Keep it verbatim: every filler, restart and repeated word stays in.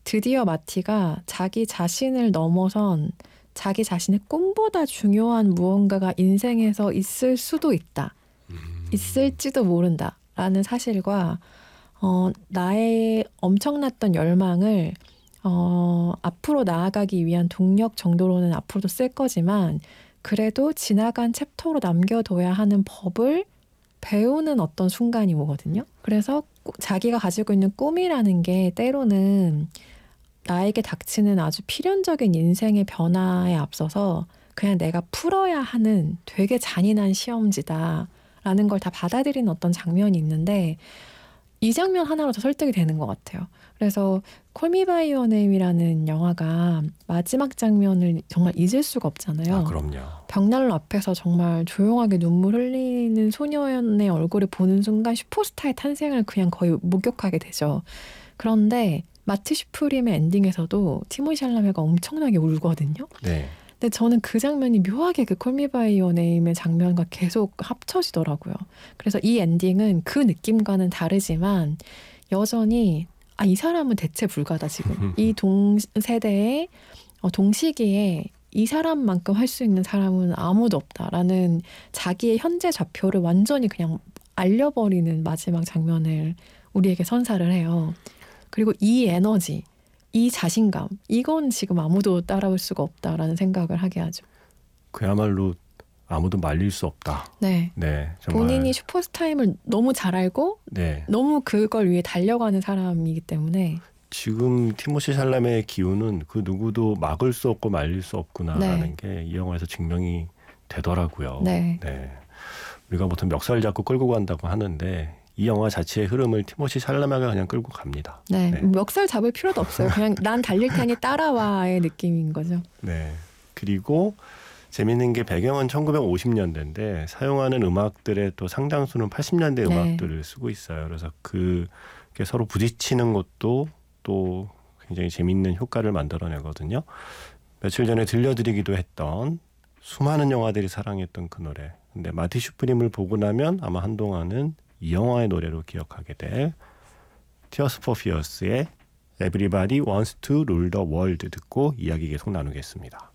드디어 마티가 자기 자신을 넘어선 자기 자신의 꿈보다 중요한 무언가가 인생에서 있을 수도 있다. 음. 있을지도 모른다라는 사실과 어, 나의 엄청났던 열망을 어, 앞으로 나아가기 위한 동력 정도로는 앞으로도 쓸 거지만 그래도 지나간 챕터로 남겨둬야 하는 법을 배우는 어떤 순간이 오거든요. 그래서 자기가 가지고 있는 꿈이라는 게 때로는 나에게 닥치는 아주 필연적인 인생의 변화에 앞서서 그냥 내가 풀어야 하는 되게 잔인한 시험지다라는 걸 다 받아들이는 어떤 장면이 있는데 이 장면 하나로 더 설득이 되는 것 같아요. 그래서 콜 미 바이 유어 네임이라는 영화가 마지막 장면을 정말 잊을 수가 없잖아요. 아, 그럼요. 벽난로 앞에서 정말 조용하게 눈물 흘리는 소년의 얼굴을 보는 순간 슈퍼스타의 탄생을 그냥 거의 목격하게 되죠. 그런데 마티 슈프림의 엔딩에서도 티모시 샬라메가 엄청나게 울거든요. 네. 근데 저는 그 장면이 묘하게 그 콜 미 바이 유어 네임의 장면과 계속 합쳐지더라고요. 그래서 이 엔딩은 그 느낌과는 다르지만 여전히 아, 이 사람은 대체 불가다 지금. 이 동세대에 어, 동시기에 이 사람만큼 할 수 있는 사람은 아무도 없다라는 자기의 현재 좌표를 완전히 그냥 알려버리는 마지막 장면을 우리에게 선사를 해요. 그리고 이 에너지, 이 자신감, 이건 지금 아무도 따라올 수가 없다라는 생각을 하게 하죠. 그야말로 아무도 말릴 수 없다. 네. 네, 정말. 본인이 슈퍼스타임을 너무 잘 알고 네. 너무 그걸 위해 달려가는 사람이기 때문에 지금 티모시 샬라메의 기운은 그 누구도 막을 수 없고 말릴 수 없구나라는 네. 게 이 영화에서 증명이 되더라고요. 네. 네. 우리가 보통 멱살 잡고 끌고 간다고 하는데 이 영화 자체의 흐름을 티모시 샬라메가 그냥 끌고 갑니다. 네. 네. 멱살 잡을 필요도 없어요. 그냥 난 달릴 테니 따라와의 느낌인 거죠. 네. 그리고 재밌는 게 배경은 천구백오십 년대인데 사용하는 음악들의 또 상당수는 팔십 년대 네. 음악들을 쓰고 있어요. 그래서 그게 서로 부딪히는 것도 또 굉장히 재밌는 효과를 만들어내거든요. 며칠 전에 들려드리기도 했던 수많은 영화들이 사랑했던 그 노래. 근데 마티 슈프림을 보고 나면 아마 한동안은 이 영화의 노래로 기억하게 될 Tears for Fears의 Everybody Wants to Rule the World 듣고 이야기 계속 나누겠습니다.